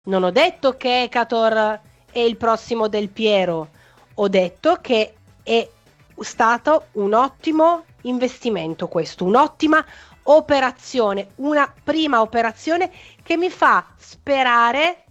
Non ho detto che Ekator è il prossimo Del Piero, ho detto che è stato un ottimo investimento questo, un'ottima operazione, una prima operazione che mi fa sperare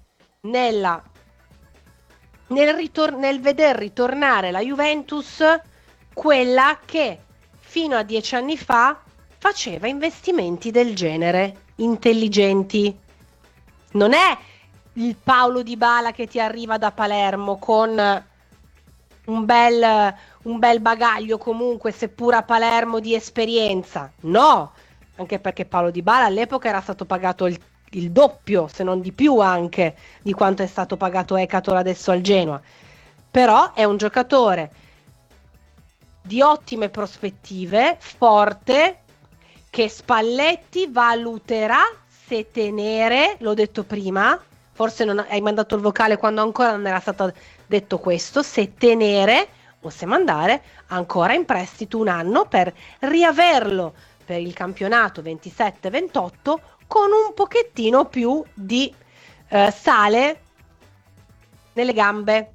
nel veder ritornare la Juventus, quella che fino a 10 anni fa faceva investimenti del genere, intelligenti. Non è il Paulo Dybala che ti arriva da Palermo con un bel bagaglio comunque, seppur a Palermo, di esperienza. No, anche perché Paulo Dybala all'epoca era stato pagato il doppio, se non di più anche, di quanto è stato pagato Ekator adesso al Genoa. Però è un giocatore di ottime prospettive, forte, che Spalletti valuterà se tenere, l'ho detto prima, forse non hai mandato il vocale quando ancora non era stato detto questo, se tenere o se mandare ancora in prestito un anno per riaverlo per il campionato 27-28 con un pochettino più di sale nelle gambe.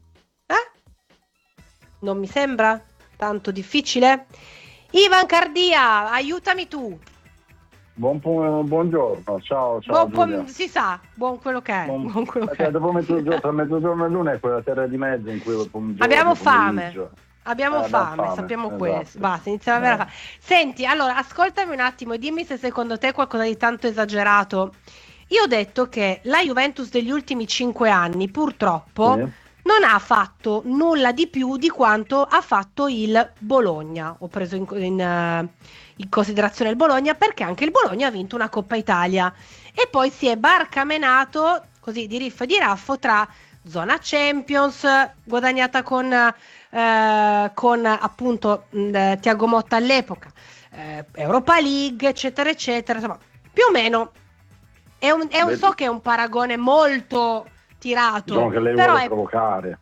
Non mi sembra tanto difficile? Ivan Cardia, aiutami tu. Buongiorno, ciao Giulia. Si sa, buon quello che è. Buon quello che è. Dopo mezzogiorno, tra mezzogiorno e l'una è quella terra di mezzo in cui Abbiamo giorno, fame. pomeriggio. Abbiamo Abbiamo fame, fame, sappiamo questo. esatto. Basta, iniziamo a avere fame. Senti, allora, ascoltami un attimo e dimmi se secondo te è qualcosa di tanto esagerato. Io ho detto che la Juventus degli ultimi 5 anni, purtroppo, Sì. non ha fatto nulla di più di quanto ha fatto il Bologna. Ho preso in considerazione il Bologna perché anche il Bologna ha vinto una Coppa Italia e poi si è barcamenato così di riff e di raffo tra zona Champions guadagnata con appunto Thiago Motta all'epoca, Europa League, eccetera, eccetera. Insomma, più o meno so che è un paragone molto tirato, Diciamo che lei però vuole provocare.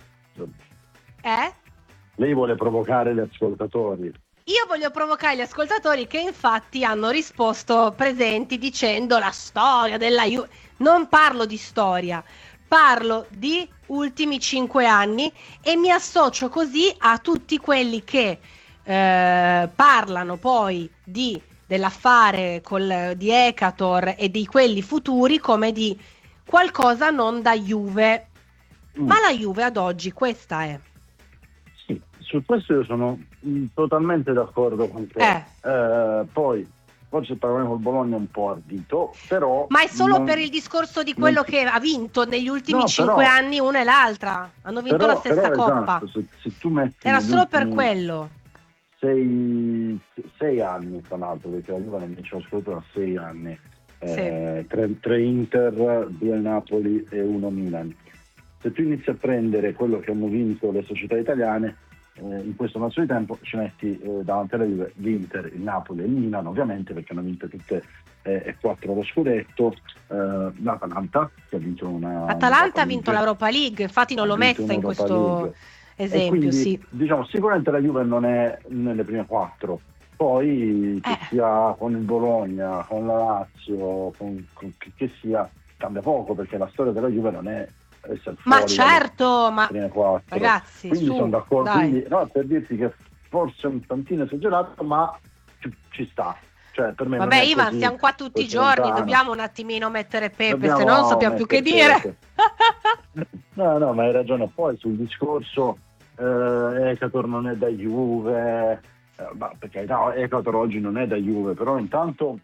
Lei vuole provocare gli ascoltatori. Io voglio provocare gli ascoltatori che infatti hanno risposto presenti dicendo la storia della Juve. Non parlo di storia, parlo di ultimi 5 anni e mi associo così a tutti quelli che parlano poi dell'affare di Ekator e di quelli futuri come di qualcosa non da Juve. Ma la Juve ad oggi questa è. Sì, su questo io sono totalmente d'accordo con te. Poi forse il paragone col Bologna è un po' ardito, però... Ma è solo per il discorso di quello che ha vinto negli ultimi 5 anni una e l'altra. Hanno vinto la stessa Coppa. Esatto, se tu metti era solo per quello. 6 anni, tra l'altro, perché la Juve non vinceva scudetto da 6 anni. Sì. 3 Inter, 2 Napoli e 1 Milan. Se tu inizi a prendere quello che hanno vinto le società italiane in questo lasso di tempo, ci metti davanti alla Juve l'Inter, il Napoli e il Milan, ovviamente, perché hanno vinto tutte e 4 lo scudetto. L'Atalanta, che ha vinto L'Atalanta ha vinto l'Europa League, infatti non l'ho messa in questo esempio. Quindi, sì. Diciamo, sicuramente la Juve non è nelle prime 4. Poi che sia con il Bologna, con la Lazio, con che sia, cambia poco, perché la storia della Juve non è essere fuori. Ma certo, ma ragazzi, quindi sono d'accordo. Quindi, no, per dirti che forse è un tantino esagerato, ma ci sta. Cioè, per me vabbè, Ivan, così, siamo qua tutti i giorni, lontano. Dobbiamo un attimino mettere pepe, se no non sappiamo più che dire. No, ma hai ragione. Poi sul discorso Ekator non è da Juve, perché Ekator oggi non è da Juve, però intanto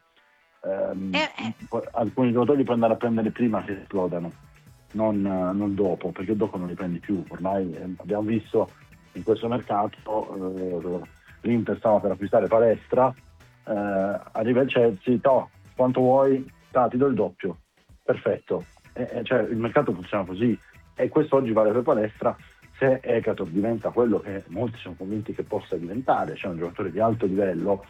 alcuni giocatori li puoi andare a prendere prima che esplodano, non dopo, perché dopo non li prendi più. Ormai abbiamo visto in questo mercato l'Inter stava per acquistare Palestra, arriva il Chelsea, quanto vuoi, ti do il doppio, perfetto. Cioè, il mercato funziona così, e questo oggi vale per Palestra. Se Ekator diventa quello che molti sono convinti che possa diventare, cioè un giocatore di alto livello,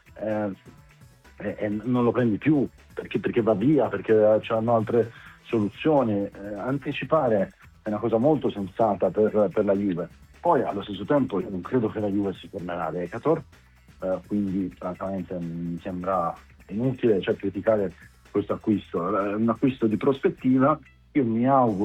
e non lo prendi più perché va via, perché c'hanno altre soluzioni. Anticipare è una cosa molto sensata per la Juve. Poi allo stesso tempo io non credo che la Juve si fermerà ad Ekator, quindi francamente mi sembra inutile criticare questo acquisto. È un acquisto di prospettiva io mi auguro